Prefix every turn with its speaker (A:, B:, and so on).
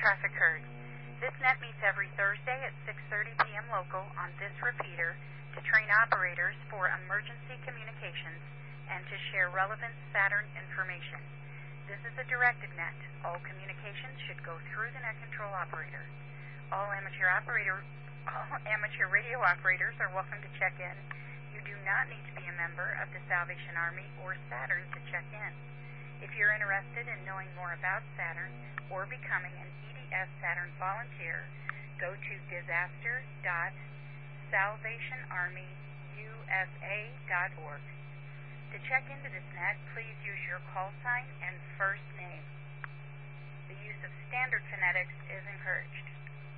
A: traffic heard. This net meets every Thursday at 6:30 p.m. local on this repeater to train operators for emergency communications and to share relevant Saturn information. This is a directed net. All communications should go through the net control operator. All amateur radio operators are welcome to check in. You do not need to be a member of the Salvation Army or Saturn to check in. If you're interested in knowing more about Saturn or becoming an EDS Saturn volunteer, go to disaster.salvationarmyusa.org. To check into this net, please use your call sign and first name. The use of standard phonetics is encouraged.